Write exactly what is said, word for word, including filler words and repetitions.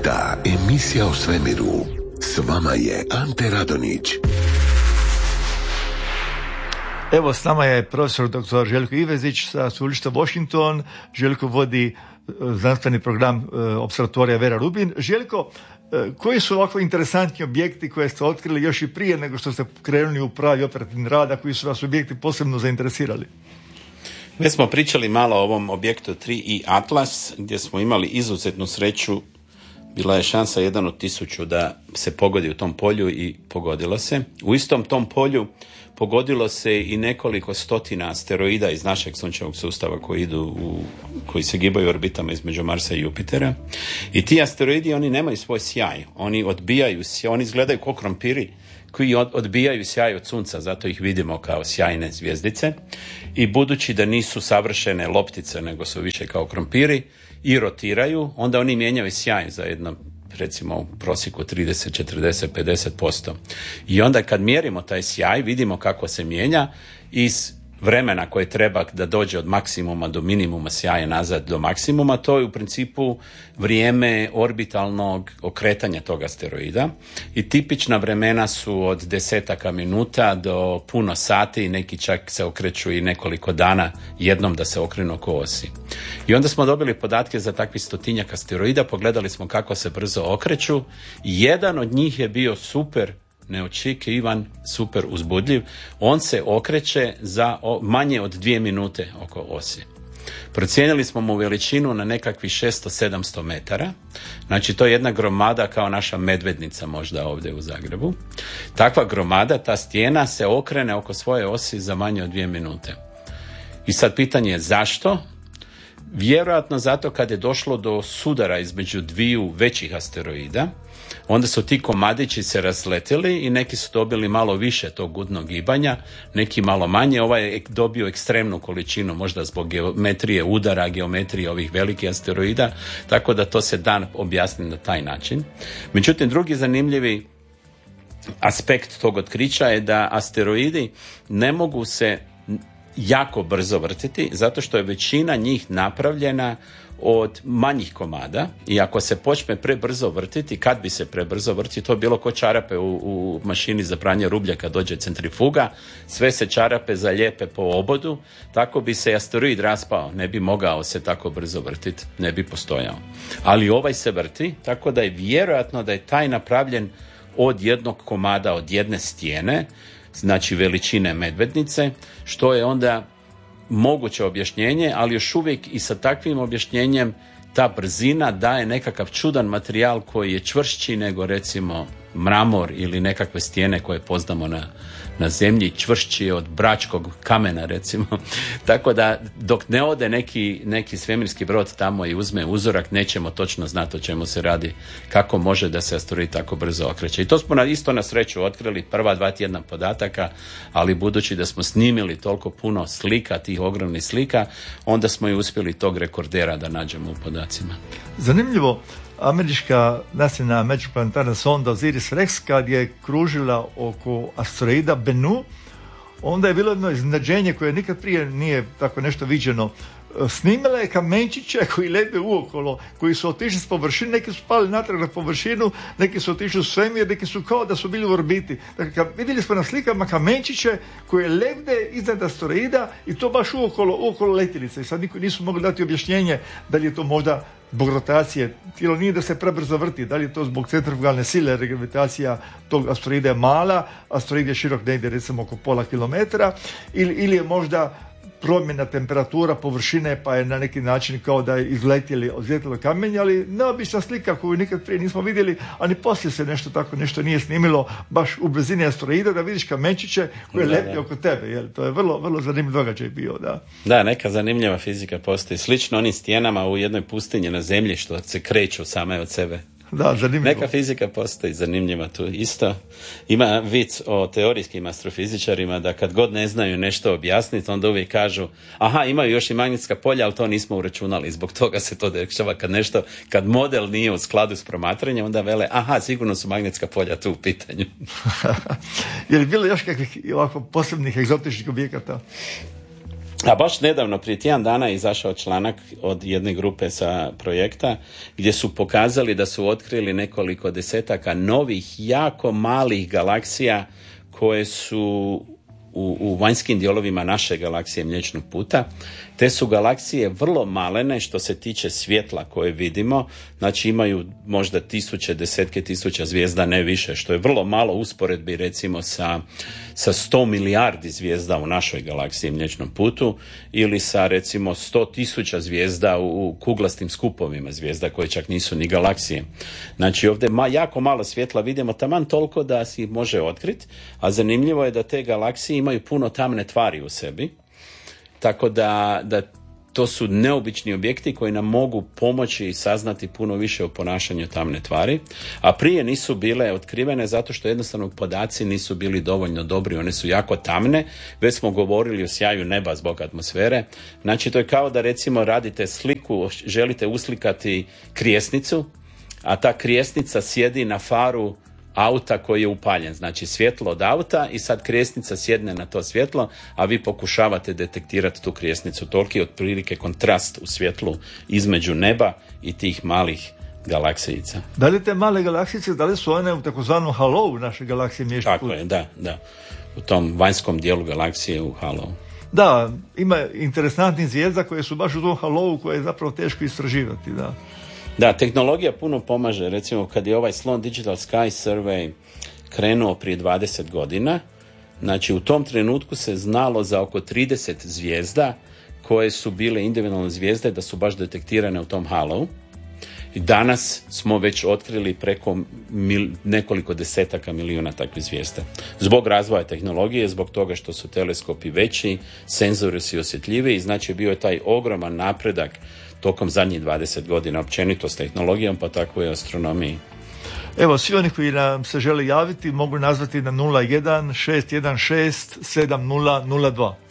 Fizika, emisija o svemiru. S vama je Ante Radonić. Evo, s nama je profesor doktor Željko Ivezić sa Sveučilišta Washington. Željko vodi znanstveni program Opservatorija Vera Rubin. Željko, koji su ovako interesantni objekti koje ste otkrili još i prije nego što ste krenuli u pravi operativni rad, a koji su vas objekti posebno zainteresirali? Već smo pričali malo o ovom objektu tri i Atlas, gdje smo imali izuzetnu sreću. Bila je šansa jedan od tisuću da se pogodi u tom polju i pogodilo se. U istom tom polju pogodilo se i nekoliko stotina asteroida iz našeg sunčevog sustava koji idu u, koji se gibaju orbitama između Marsa i Jupitera. I ti asteroidi, oni nemaju svoj sjaj. Oni odbijaju sjaj, oni izgledaju kao krompiri koji odbijaju sjaj od sunca, zato ih vidimo kao sjajne zvjezdice. I budući da nisu savršene loptice, nego su više kao krompiri i rotiraju, onda oni mijenjaju sjaj za jedno, recimo u prosjeku trideset, četrdeset, pedeset posto. I onda kad mjerimo taj sjaj, vidimo kako se mijenja iz vremena koje treba da dođe od maksimuma do minimuma sjaja nazad do maksimuma, to je u principu vrijeme orbitalnog okretanja tog asteroida i tipična vremena su od desetaka minuta do puno sati, neki čak se okreću i nekoliko dana jednom da se okrenu oko osi. I onda smo dobili podatke za takvih stotinjak asteroida, pogledali smo kako se brzo okreću i jedan od njih je bio super neočekivan, super uzbudljiv. On se okreće za manje od dvije minute oko osi. Procijenili smo mu veličinu na nekakvih šesto sedamsto metara. Znači to je jedna gromada kao naša Medvednica možda ovdje u Zagrebu. Takva gromada, ta stijena se okrene oko svoje osi za manje od dvije minute. I sad pitanje je zašto? Vjerojatno zato kad je došlo do sudara između dviju većih asteroida, onda su ti komadići se rasletili i neki su dobili malo više tog gudnog gibanja, neki malo manje. Ovaj je dobio ekstremnu količinu, možda zbog geometrije udara, geometrije ovih velikih asteroida, tako da to se da objasniti na taj način. Međutim, drugi zanimljivi aspekt tog otkrića je da asteroidi ne mogu se jako brzo vrtiti, zato što je većina njih napravljena od manjih komada i ako se počne prebrzo vrtiti, kad bi se prebrzo vrtiti, to je bilo ko čarape u, u mašini za pranje rublja kad dođe centrifuga, sve se čarape zalijepe po obodu, tako bi se asteroid raspao, ne bi mogao se tako brzo vrtiti, ne bi postojao. Ali ovaj se vrti, tako da je vjerojatno da je taj napravljen od jednog komada, od jedne stijene, znači veličine Medvednice, što je onda moguće objašnjenje, ali još uvijek i sa takvim objašnjenjem ta brzina daje nekakav čudan materijal koji je čvršći nego recimo mramor ili nekakve stijene koje poznamo na, na zemlji, čvršći je od bračkog kamena recimo. Tako da dok ne ode neki, neki svemirski brod tamo i uzme uzorak, nećemo točno znati o čemu se radi, kako može da se asteroid tako brzo okreće. I to smo na, isto na sreću otkrili prva dva tjedna podataka, ali budući da smo snimili toliko puno slika, tih ogromnih slika, onda smo i uspjeli tog rekordera da nađemo u podacima. Zanimljivo. Američka nacionalna međuplanetarna sonda Osiris-Rex kad je kružila oko asteroida Bennu, onda je bilo jedno iznenađenje koje nikad prije nije tako nešto viđeno. Snimala je kamenčiće koji lebe uokolo, koji su otišli s površine, neki su pali natrag na površinu, neki su otišli u svemir, neki su kao da su bili u orbiti. Dakle, vidjeli smo na slikama kamenčiće koje lebde iznad asteroida i to baš uokolo, uokolo letjelice. I sad niko nisu mogli dati objašnjenje da li je to možda zbog rotacije, tijelo nije da se prebrzo vrti, da li je to zbog centrifugalne sile, jer gravitacija tog asteroida je mala, asteroid je širok negdje recimo oko pola kilometra, ili, ili je možda promjena temperatura površine pa je na neki način kao da je izletjeli, izletjelo kamenje, ali neobična slika koju nikad prije nismo vidjeli, a ni poslije se nešto tako nešto nije snimilo baš u blizini asteroida da vidiš kamenčiće koje da, leti da. oko tebe. Jel? To je vrlo, vrlo zanimljiv događaj bio. Da. da, neka zanimljiva fizika postoji. Slično onim stijenama u jednoj pustinji na zemlji što se kreću same od sebe. Da, zanimljivo. Neka fizika postoji zanimljiva tu isto. Ima vic o teorijskim astrofizičarima da kad god ne znaju nešto objasniti, onda uvijek kažu aha, imaju još i magnetska polja, ali to nismo uračunali. Zbog toga se to dešava kad nešto, kad model nije u skladu s promatranjem, onda vele aha, sigurno su magnetska polja tu u pitanju. Je li bilo još kakvih ovako posebnih egzotičnih objekata? A baš nedavno, prije tjedan dana, je izašao članak od jedne grupe sa projekta gdje su pokazali da su otkrili nekoliko desetaka novih, jako malih galaksija koje su u, u vanjskim dijelovima naše galaksije Mliječnog puta. Te su galaksije vrlo malene što se tiče svjetla koje vidimo, znači imaju možda tisuće, desetke tisuća zvijezda, ne više, što je vrlo malo usporedbi recimo sa, sa sto milijardi zvijezda u našoj galaksiji Mliječnom putu ili sa recimo sto tisuća zvijezda u, u kuglastim skupovima zvijezda koje čak nisu ni galaksije. Znači ovdje ma, jako malo svjetla vidimo, taman toliko da si može otkriti, a zanimljivo je da te galaksije imaju puno tamne tvari u sebi. Tako da, da to su neobični objekti koji nam mogu pomoći saznati puno više o ponašanju tamne tvari, a prije nisu bile otkrivene zato što jednostavno podaci nisu bili dovoljno dobri, one su jako tamne, već smo govorili o sjaju neba zbog atmosfere. Znači to je kao da recimo radite sliku, želite uslikati krijesnicu, a ta krijesnica sjedi na faru auta koji je upaljen, znači svjetlo od auta i sad krijesnica sjedne na to svjetlo, a vi pokušavate detektirati tu krijesnicu. Toliki je otprilike kontrast u svjetlu između neba i tih malih galaksijica. Da li te male galaksijice, da li su one u takozvanom halovu naše galaksije Mliječnog puta? Tako je, da, da. U tom vanjskom dijelu galaksije u halovu. Da, ima interesantnih zvijezda koje su baš u tom halovu koje je zapravo teško istraživati, da. Da, tehnologija puno pomaže. Recimo, kad je ovaj Sloan Digital Sky Survey krenuo prije dvadeset godina, znači u tom trenutku se znalo za oko trideset zvijezda koje su bile individualne zvijezde da su baš detektirane u tom halovu. I danas smo već otkrili preko mil, nekoliko desetaka milijuna takvih zvijezda. Zbog razvoja tehnologije, zbog toga što su teleskopi veći, senzori su osjetljiviji, znači bio je taj ogroman napredak tokom zadnjih dvadeset godina općenito s tehnologijom, pa tako i astronomiji. Evo, svi oni koji nam se žele javiti mogu nazvati na nula jedan šest jedan šest sedam nula nula dva.